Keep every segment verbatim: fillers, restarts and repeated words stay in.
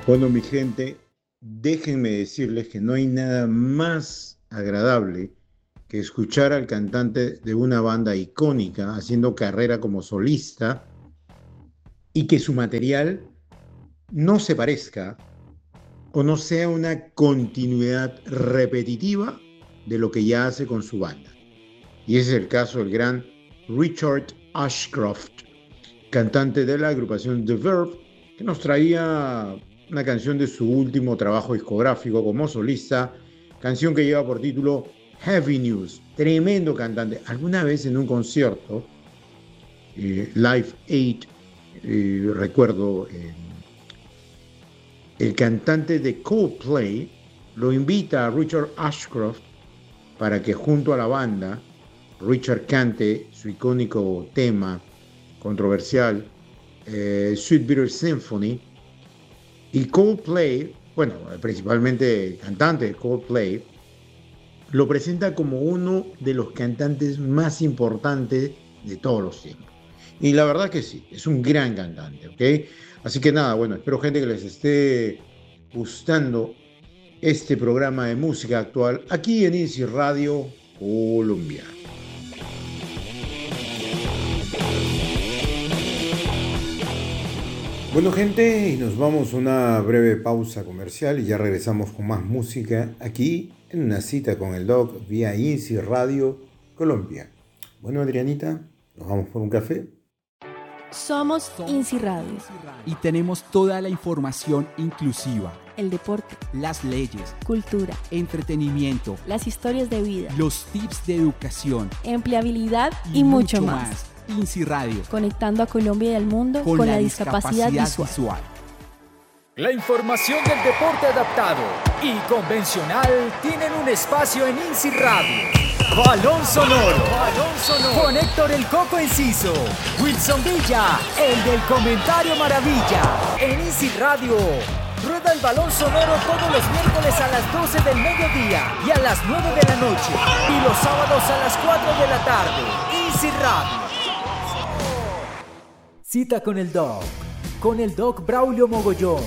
Bueno, mi gente, déjenme decirles que no hay nada más agradable que escuchar al cantante de una banda icónica haciendo carrera como solista y que su material no se parezca o no sea una continuidad repetitiva de lo que ya hace con su banda. Y ese es el caso del gran Richard Ashcroft, cantante de la agrupación The Verve, que nos traía una canción de su último trabajo discográfico como solista, canción que lleva por título Heavy News. Tremendo cantante. Alguna vez en un concierto, eh, Live Aid, eh, recuerdo, eh, el cantante de Coldplay lo invita a Richard Ashcroft para que junto a la banda Richard cante su icónico tema controversial, eh, Sweet Bitter Symphony, y Coldplay, bueno, principalmente el cantante de Coldplay, lo presenta como uno de los cantantes más importantes de todos los tiempos. Y la verdad que sí, es un gran cantante, ¿ok? Así que nada, bueno, espero gente que les esté gustando este programa de música actual aquí en Easy Radio Colombia. Bueno, gente, y nos vamos a una breve pausa comercial y ya regresamos con más música aquí en una cita con el Doc vía Easy Radio Colombia. Bueno, Adrianita, ¿nos vamos por un café? Somos Inci Radio y tenemos toda la información inclusiva. El deporte, las leyes, cultura, entretenimiento, las historias de vida, los tips de educación, empleabilidad y, y mucho, mucho más. más. Inci Radio, conectando a Colombia y al mundo con, con la, la discapacidad, discapacidad visual. visual. La información del deporte adaptado y convencional tienen un espacio en Inci Radio. Balón sonoro. Balón sonoro. Con Héctor el Coco Enciso, Wilson Villa, el del comentario maravilla. En Inci Radio rueda el balón sonoro todos los miércoles a las doce del mediodía y a las nueve de la noche. Y los sábados a las cuatro de la tarde. Inci Radio. Cita con el Doc. Con el Doc Braulio Mogollón.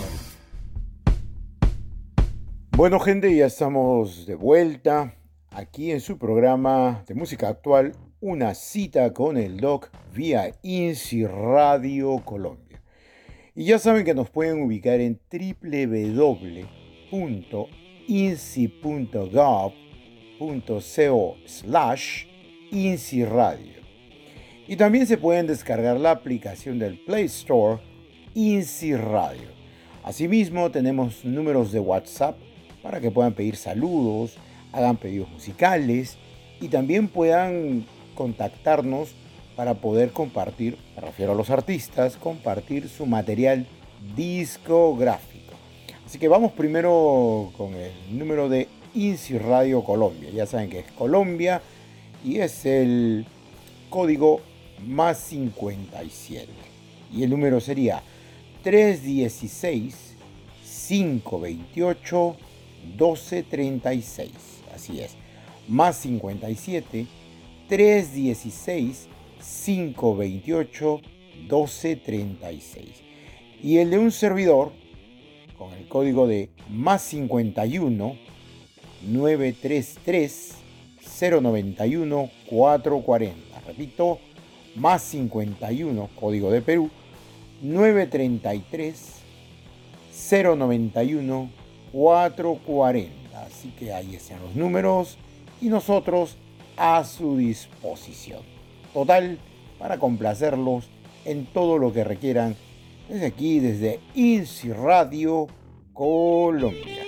Bueno, gente, ya estamos de vuelta aquí en su programa de música actual, Una cita con el Doc vía Inci Radio Colombia. Y ya saben que nos pueden ubicar en doble u doble u doble u punto inci punto gov punto co slash Inci Radio. Y también se pueden descargar la aplicación del Play Store Inci Radio. Asimismo, tenemos números de WhatsApp para que puedan pedir saludos, hagan pedidos musicales y también puedan contactarnos para poder compartir, me refiero a los artistas, compartir su material discográfico. Así que vamos primero con el número de Inci Radio Colombia. Ya saben que es Colombia y es el código más cincuenta y siete. Y el número sería tres uno seis, cinco dos ocho, uno dos tres seis. Así es, más cincuenta y siete, tres uno seis, cinco dos ocho, uno dos tres seis. Y el de un servidor, con el código de más cincuenta y uno, nueve tres tres, cero nueve uno, cuatro cuatro cero. Repito, más cincuenta y uno, código de Perú, nueve tres tres, cero nueve uno, cuatro cuatro cero. Así que ahí están los números y nosotros a su disposición. Total, para complacerlos en todo lo que requieran desde aquí, desde Inci Radio Colombia.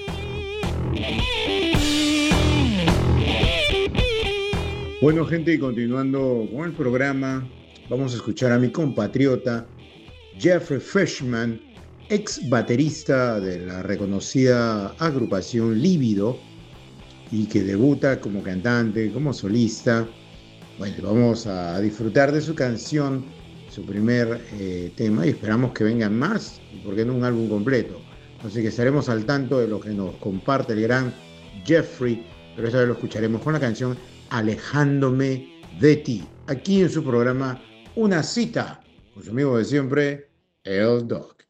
Bueno, gente, y continuando con el programa, vamos a escuchar a mi compatriota Jeffrey Fishman, ex baterista de la reconocida agrupación Líbido y que debuta como cantante, como solista. Bueno, vamos a disfrutar de su canción, su primer eh, tema, y esperamos que vengan más, y por qué no un álbum completo. Así que estaremos al tanto de lo que nos comparte el gran Jeffrey, pero esta vez lo escucharemos con la canción Alejándome de ti, aquí en su programa Una cita con su amigo de siempre, el Doc.